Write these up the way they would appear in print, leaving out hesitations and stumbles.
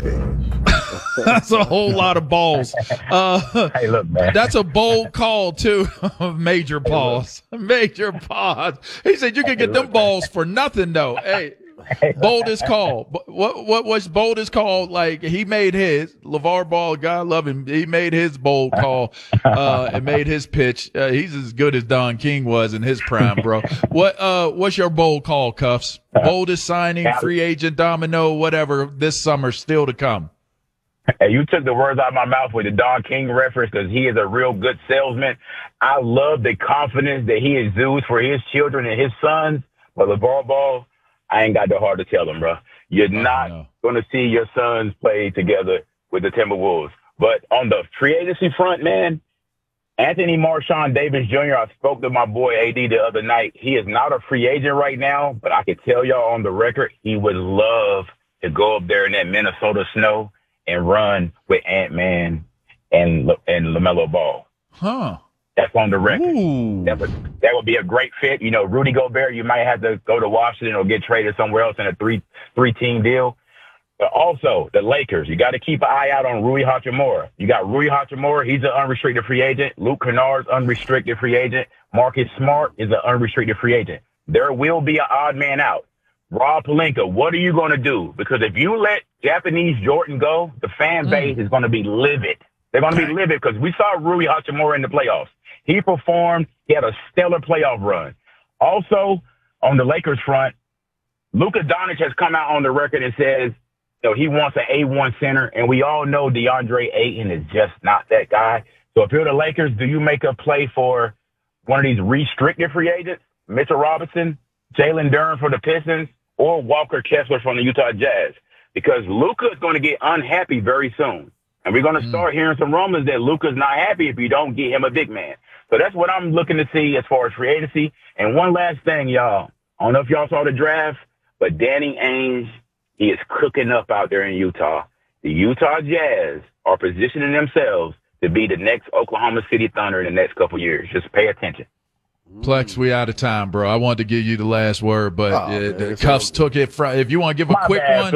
That's a whole lot of balls. Hey, look, man. That's a bold call, too. Major pause. Major pause. He said you can get them balls for nothing, though. Hey, boldest call. What was boldest call? Like, he made his. LeVar Ball, God love him. He made his bold call and made his pitch. He's as good as Don King was in his prime, bro. What's your bold call, Cuffs? Boldest signing, free agent, domino, whatever, this summer still to come. Hey, you took the words out of my mouth with the Don King reference because he is a real good salesman. I love the confidence that he exudes for his children and his sons. But LeVar Ball, I ain't got the heart to tell him, bro. You're not going to see your sons play together with the Timberwolves. But on the free agency front, man, Anthony Marshawn Davis Jr., I spoke to my boy AD the other night. He is not a free agent right now, but I can tell y'all on the record, he would love to go up there in that Minnesota snow and run with Ant-Man and LaMelo Ball. Huh. That's on the record. Ooh. That would be a great fit. You know, Rudy Gobert, you might have to go to Washington or get traded somewhere else in a three-team deal. But also, the Lakers, you got to keep an eye out on Rui Hachimura. You got Rui Hachimura, he's an unrestricted free agent. Luke Kennard's unrestricted free agent. Marcus Smart is an unrestricted free agent. There will be an odd man out. Rob Pelinka, what are you going to do? Because if you let Japanese Jordan go, the fan base is going to be livid. They're going to be livid because we saw Rui Hachimura in the playoffs. He performed. He had a stellar playoff run. Also, on the Lakers front, Luka Doncic has come out on the record and says, you know, he wants an A1 center, and we all know DeAndre Ayton is just not that guy. So if you're the Lakers, do you make a play for one of these restricted free agents, Mitchell Robinson, Jalen Duren for the Pistons, or Walker Kessler from the Utah Jazz? Because Luka is going to get unhappy very soon. And we're going to start hearing some rumors that Luka's not happy if you don't get him a big man. So that's what I'm looking to see as far as free agency. And one last thing, y'all. I don't know if y'all saw the draft, but Danny Ainge, he is cooking up out there in Utah. The Utah Jazz are positioning themselves to be the next Oklahoma City Thunder in the next couple years. Just pay attention. Plex, we out of time, bro. I wanted to give you the last word, but the Cuffs took it from. If you want to give a quick one,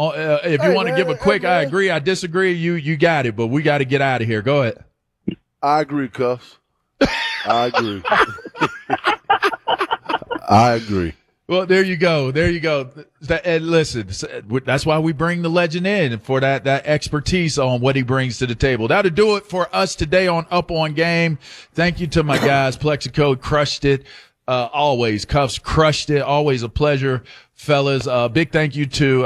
if you want to give a quick, I agree, I disagree. You got it, but we got to get out of here. Go ahead. I agree, Cuffs. I agree. I agree. Well, there you go. There you go. And listen, that's why we bring the legend in for that expertise on what he brings to the table. That'll do it for us today on Up On Game. Thank you to my guys. Plexico crushed it. Always. Cuffs crushed it. Always a pleasure, fellas. Big thank you to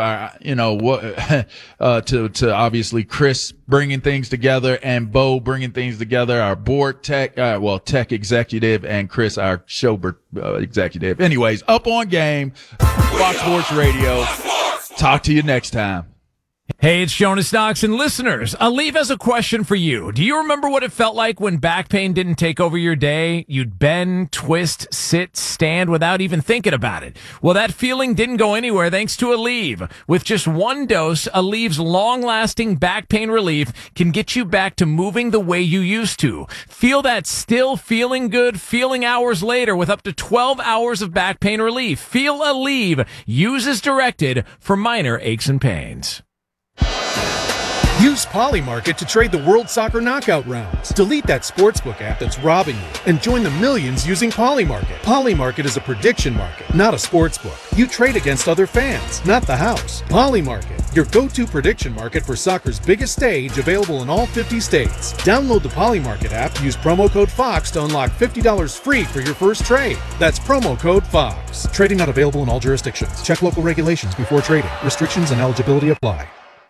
to obviously Chris bringing things together and Bo bringing things together. Our board tech executive, and Chris, our show executive. Anyways, Up On Game, Fox Sports Radio. Talk to you next time. Hey, it's Jonas Knox, and listeners, Aleve has a question for you. Do you remember what it felt like when back pain didn't take over your day? You'd bend, twist, sit, stand without even thinking about it. Well, that feeling didn't go anywhere thanks to Aleve. With just one dose, Aleve's long-lasting back pain relief can get you back to moving the way you used to. Feel that still feeling good feeling hours later with up to 12 hours of back pain relief. Feel Aleve. Use as directed for minor aches and pains. Use Polymarket to trade the World Soccer Knockout rounds. Delete that sportsbook app that's robbing you and join the millions using Polymarket. Polymarket is a prediction market, not a sportsbook. You trade against other fans, not the house. Polymarket, your go-to prediction market for soccer's biggest stage, available in all 50 states. Download the Polymarket app, use promo code FOX to unlock $50 free for your first trade. That's promo code FOX. Trading not available in all jurisdictions. Check local regulations before trading. Restrictions and eligibility apply.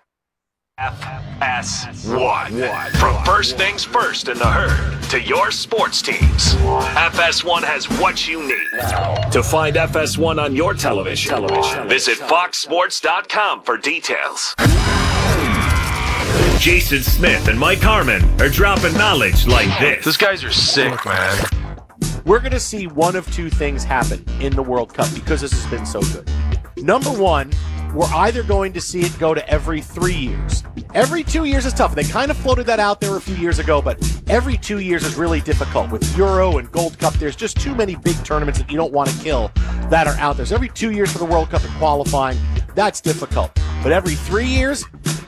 FS1. From first things first in the herd to your sports teams, FS1 has what you need. To find FS1 on your television, visit foxsports.com for details. Jason Smith and Mike Harmon are dropping knowledge like this. These guys are sick, man. We're going to see one of two things happen in the World Cup because this has been so good. Number one, we're either going to see it go to every 3 years. Every 2 years is tough. They kind of floated that out there a few years ago, but every 2 years is really difficult. With Euro and Gold Cup, there's just too many big tournaments that you don't want to kill that are out there. So every 2 years for the World Cup and qualifying, that's difficult. But every 3 years,